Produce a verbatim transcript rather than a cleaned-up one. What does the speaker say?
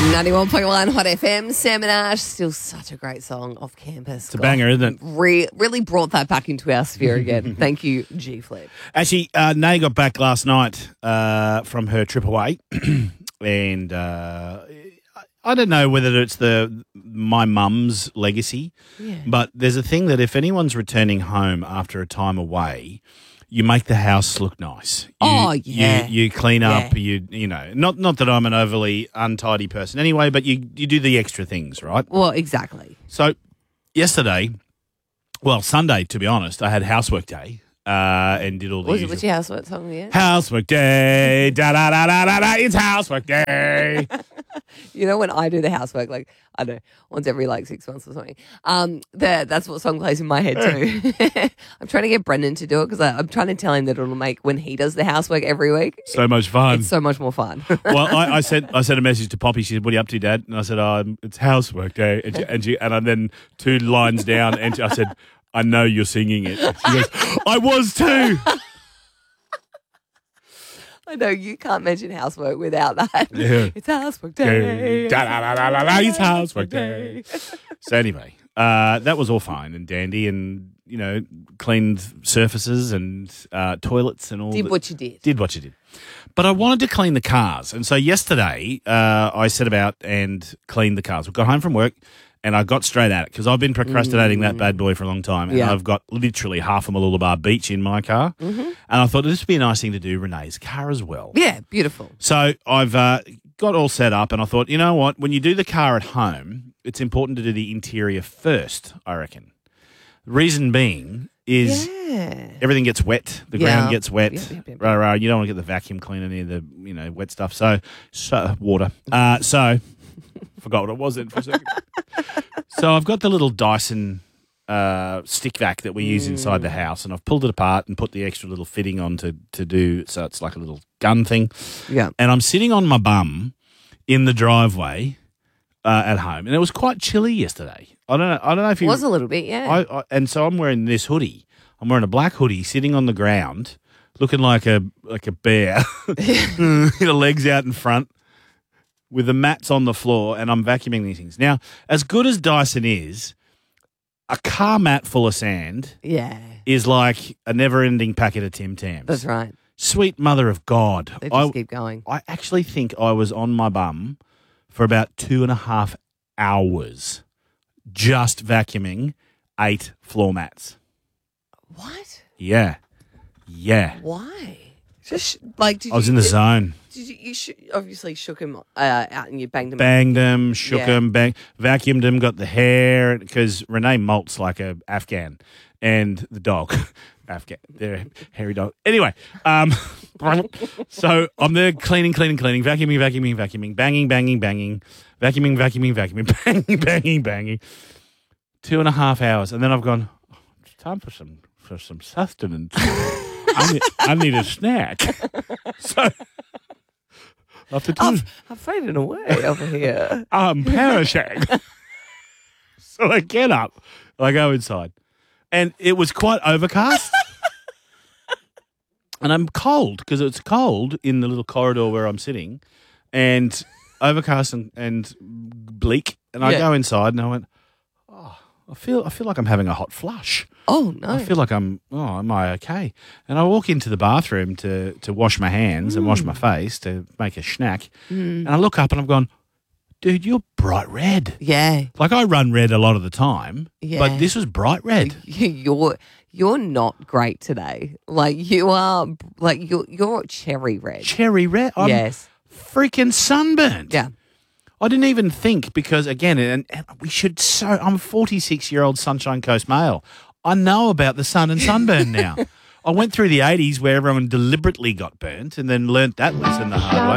ninety-one point one Hot F M, Sam and Ash, still such a great song off campus. It's a banger, isn't it? Re- really brought that back into our sphere again. Thank you, G Flip. Actually, uh, Nay got back last night uh, from her trip away, and uh, I don't know whether it's the my mum's legacy, Yeah. but there's a thing that if anyone's returning home after a time away, you make the house look nice. You, Oh, yeah. You, you clean up. Yeah. You you know, not not that I'm an overly untidy person anyway, but you you do the extra things, right? Well, exactly. So yesterday, well Sunday to be honest, I had housework day uh, and did all the Was it usual. what's your housework song again? Housework day, da da da da da da. It's housework day. You know when I do the housework, like, I don't know, once every like six months or something, um, that that's what song plays in my head too. I'm trying to get Brendan to do it because I'm trying to tell him that it'll make, when he does the housework every week, So much fun. it's so much more fun. Well, I, I sent I sent a message to Poppy. She said, "What are you up to, Dad?" And I said, "Oh, it's housework day." And she, and, she, and I then two lines down, and she, I said, "I know you're singing it." She goes, "I was too." I know, you can't mention housework without that. Yeah. It's housework day. Da, da, da, da, da, da, it's housework day. So anyway, uh, that was all fine and dandy, and you know, cleaned surfaces and uh, toilets and all. Did the- what you did. Did what you did. But I wanted to clean the cars, and so yesterday uh, I set about and cleaned the cars. We got home from work, and I got straight at it because I've been procrastinating that bad boy for a long time, and Yeah. I've got literally half a Mooloolaba Beach in my car, Mm-hmm. and I thought this would be a nice thing to do Renee's car as well. Yeah, beautiful. So I've uh, got all set up, and I thought, you know what? When you do the car at home, it's important to do the interior first, I reckon. Reason being is Yeah. everything gets wet, the Yeah. ground gets wet, Yep, yep, yep. rah, rah, you don't want to get the vacuum cleaner near the you know wet stuff. So, so water. Uh, so forgot what it was then for a second. So I've got the little Dyson uh, stick vac that we use inside the house, and I've pulled it apart and put the extra little fitting on to to do so it's like a little gun thing. Yeah. And I'm sitting on my bum in the driveway uh, at home, and it was quite chilly yesterday. I don't know. I don't know if It you was a little bit, yeah. I, I, and so I'm wearing this hoodie. I'm wearing a black hoodie, sitting on the ground, looking like a like a bear, the legs out in front, with the mats on the floor, and I'm vacuuming these things. Now, as good as Dyson is, a car mat full of sand yeah. is like a never-ending packet of Tim Tams. That's right. Sweet mother of God! They just I, keep going. I actually think I was on my bum for about two and a half hours, just vacuuming eight floor mats. What? Yeah. Yeah. Why? Just like, did I was you, in the did, zone. Did you, you sh- obviously shook him uh, out and you banged him. Banged them, shook Yeah. them, bang, vacuumed them, got the hair, because Renee molts like a Afghan, and the dog, Afghan, they're a hairy dog. Anyway, um, so I'm there cleaning, cleaning, cleaning, vacuuming, vacuuming, vacuuming, banging, banging, banging, vacuuming, vacuuming, vacuuming, banging, banging, banging. Two and a half hours, and then I've gone, oh, it's time for some for some sustenance. I need, I need a snack. So after two, I've, I've faded away over here. I'm perishing. So I get up, I go inside, and it was quite overcast. And I'm cold because it's cold in the little corridor where I'm sitting, and overcast and, and bleak. And I Yeah. go inside, and I went, oh, I feel I feel like I'm having a hot flush. Oh, no. I feel like I'm, oh, am I okay? And I walk into the bathroom to, to wash my hands and wash my face to make a snack. And I look up and I'm going, dude, you're bright red. yeah. Like I run red a lot of the time, Yeah. but this was bright red. You're you're not great today. Like you are, like you're you're cherry red. Cherry red. I'm yes. freaking sunburnt. Yeah. I didn't even think because, again, and, and we should so, I'm a forty-six-year-old Sunshine Coast male. I know about the sun and sunburn now. I went through the eighties where everyone deliberately got burnt and then learnt that lesson the hard way.